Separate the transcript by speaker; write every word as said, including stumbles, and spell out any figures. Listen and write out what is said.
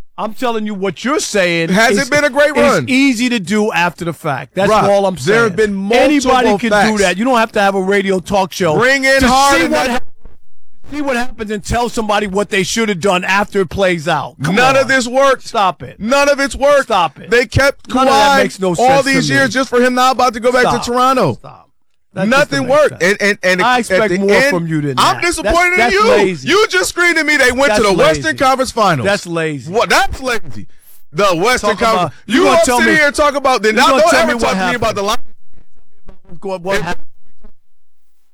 Speaker 1: I'm telling you what you're saying.
Speaker 2: Has it been a great run?
Speaker 1: It's easy to do after the fact. That's
Speaker 2: Rob,
Speaker 1: all I'm saying.
Speaker 2: there have been multiple
Speaker 1: Anybody can
Speaker 2: facts.
Speaker 1: do that. You don't have to have a radio talk show.
Speaker 2: Bring in
Speaker 1: to
Speaker 2: hard
Speaker 1: see
Speaker 2: and
Speaker 1: what,
Speaker 2: that-
Speaker 1: ha- see what happens and tell somebody what they should have done after it plays out. Come
Speaker 2: None
Speaker 1: on.
Speaker 2: of this worked.
Speaker 1: Stop it.
Speaker 2: None of it's worked.
Speaker 1: Stop it.
Speaker 2: They kept
Speaker 1: None of that makes
Speaker 2: Kawhi
Speaker 1: no
Speaker 2: all
Speaker 1: sense to
Speaker 2: these
Speaker 1: me.
Speaker 2: years just for him now about to go back
Speaker 1: Stop.
Speaker 2: to Toronto.
Speaker 1: Stop. That just
Speaker 2: Nothing
Speaker 1: doesn't make
Speaker 2: worked.
Speaker 1: sense.
Speaker 2: And, and, and
Speaker 1: I
Speaker 2: at
Speaker 1: expect
Speaker 2: the
Speaker 1: more
Speaker 2: end,
Speaker 1: from you than
Speaker 2: I'm
Speaker 1: that.
Speaker 2: disappointed
Speaker 1: That's-
Speaker 2: in
Speaker 1: that's
Speaker 2: you.
Speaker 1: lazy.
Speaker 2: You just screamed at me. They went
Speaker 1: That's
Speaker 2: to the
Speaker 1: lazy.
Speaker 2: Western Conference Finals.
Speaker 1: That's lazy.
Speaker 2: What? That's lazy. The Western
Speaker 1: Talk
Speaker 2: Conference.
Speaker 1: about- you
Speaker 2: you
Speaker 1: gonna
Speaker 2: up
Speaker 1: tell
Speaker 2: sitting
Speaker 1: me-
Speaker 2: here and talk about. Then
Speaker 1: you
Speaker 2: now
Speaker 1: gonna
Speaker 2: don't
Speaker 1: tell
Speaker 2: ever
Speaker 1: me
Speaker 2: talk
Speaker 1: what
Speaker 2: to me about
Speaker 1: happened.
Speaker 2: the line.
Speaker 1: What happened?